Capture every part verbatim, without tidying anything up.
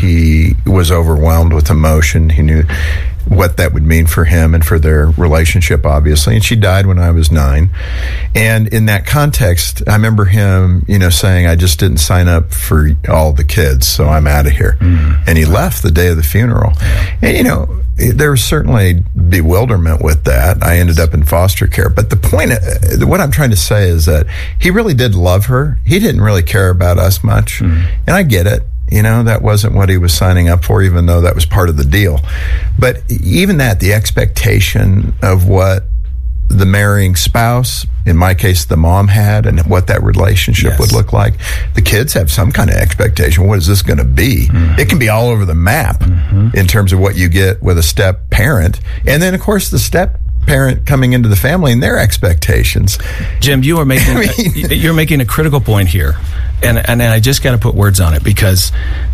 he was overwhelmed with emotion. He knew what that would mean for him and for their relationship, obviously. And she died when I was nine. And in that context, I remember him, you know, saying, I just didn't sign up for all the kids, so I'm out of here. Mm. And he left the day of the funeral. And, you know, there was certainly bewilderment with that. I ended up in foster care. But the point, what I'm trying to say is that he really did love her. He didn't really care about us much. Mm. And I get it. You know, that wasn't what he was signing up for, even though that was part of the deal. But even that, the expectation of what the marrying spouse, in my case, the mom had, and what that relationship yes. would look like. The kids have some kind of expectation. What is this going to be? Mm-hmm. It can be all over the map mm-hmm. in terms of what you get with a step parent. And then, of course, the step parent coming into the family and their expectations. Jim, you are making I mean, a, you're making a critical point here, and and I just got to put words on it, because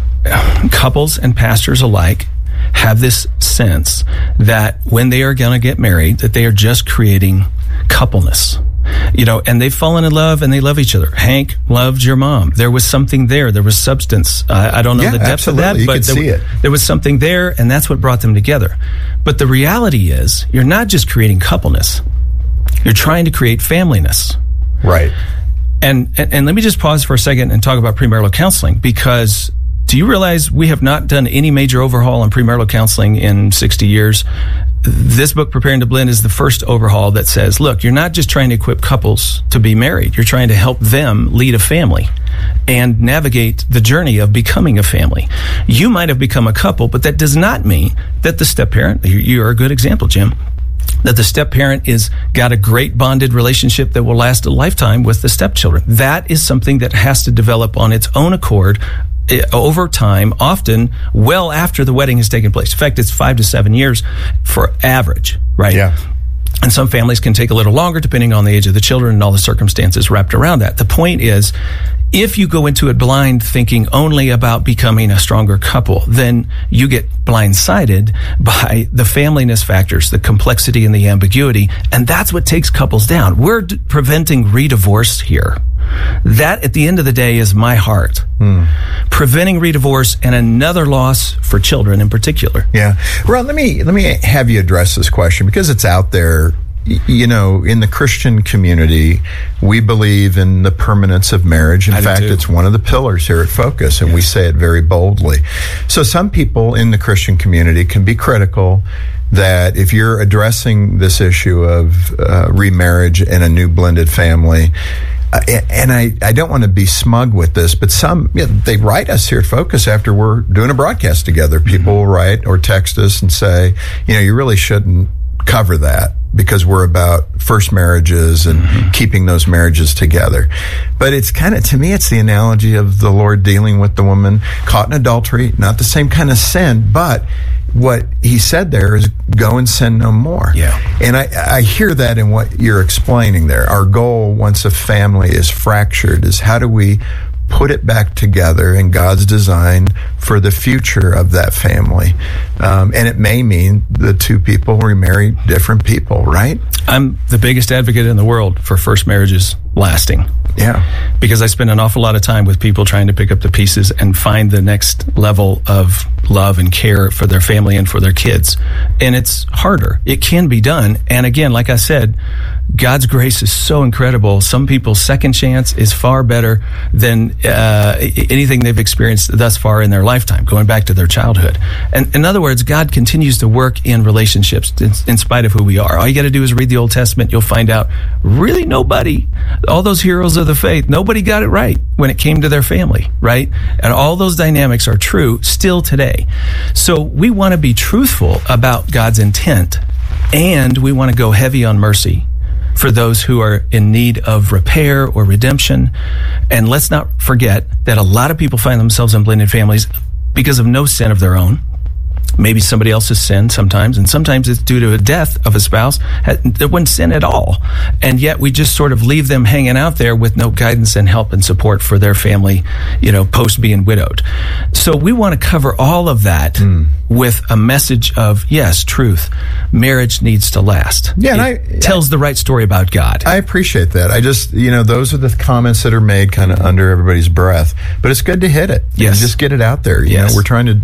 couples and pastors alike have this sense that when they are going to get married, that they are just creating coupleness. You know, and they've fallen in love and they love each other. Hank loved your mom. There was something there. There was substance. Uh, I don't know yeah, the depth absolutely. of that, you but could there, see it. there was something there, and that's what brought them together. But the reality is, you're not just creating coupleness. You're trying to create familyness. Right. And, and, and let me just pause for a second and talk about premarital counseling, because do you realize we have not done any major overhaul on premarital counseling in sixty years? This book, Preparing to Blend, is the first overhaul that says, look, you're not just trying to equip couples to be married. You're trying to help them lead a family and navigate the journey of becoming a family. You might have become a couple, but that does not mean that the step-parent, you're a good example, Jim, that the step-parent is got a great bonded relationship that will last a lifetime with the stepchildren. That is something that has to develop on its own accord over time, often well after the wedding has taken place. In fact, it's five to seven years for average, right? Yeah. And some families can take a little longer depending on the age of the children and all the circumstances wrapped around that. The point is, if you go into it blind thinking only about becoming a stronger couple, then you get blindsided by the familyness factors, the complexity and the ambiguity, and that's what takes couples down. We're d- preventing redivorce here. That, at the end of the day, is my heart. Mm. Preventing redivorce and another loss for children in particular. Yeah. Ron, let me let me have you address this question, because it's out there. You know, in the Christian community, we believe in the permanence of marriage. In I fact, it's one of the pillars here at Focus, and yes. we say it very boldly. So some people in the Christian community can be critical that if you're addressing this issue of uh, remarriage and a new blended family, Uh, and I, I don't want to be smug with this, but some, you know, they write us here at Focus after we're doing a broadcast together. People will write or text us and say, you know, you really shouldn't cover that, because we're about first marriages and mm-hmm. keeping those marriages together. But it's kind of, to me, it's the analogy of the Lord dealing with the woman caught in adultery, not the same kind of sin, but what he said there is go and sin no more. Yeah. And I, I hear that in what you're explaining there. Our goal, once a family is fractured, is how do we put it back together in God's design for the future of that family. Um, and it may mean the two people remarry different people, right? I'm the biggest advocate in the world for first marriages lasting. Yeah. Because I spend an awful lot of time with people trying to pick up the pieces and find the next level of love and care for their family and for their kids. And it's harder. It can be done. And again, like I said, God's grace is so incredible. Some people's second chance is far better than uh, anything they've experienced thus far in their lifetime, going back to their childhood. And in other words, God continues to work in relationships in, in spite of who we are. All you got to do is read the Old Testament. You'll find out really nobody, all those heroes of the faith, nobody got it right when it came to their family, right? And all those dynamics are true still today. So we want to be truthful about God's intent, and we want to go heavy on mercy for those who are in need of repair or redemption. And let's not forget that a lot of people find themselves in blended families because of no sin of their own. Maybe somebody else's sin sometimes, and sometimes it's due to a death of a spouse that wasn't sin at all. And yet we just sort of leave them hanging out there with no guidance and help and support for their family, you know, post being widowed. So we want to cover all of that mm. with a message of, yes, truth. Marriage needs to last. Yeah, and it I, tells I, the right story about God. I appreciate that. I just, you know, those are the comments that are made kind of under everybody's breath. But it's good to hit it. Yes. And just get it out there. You yes. know, we're trying to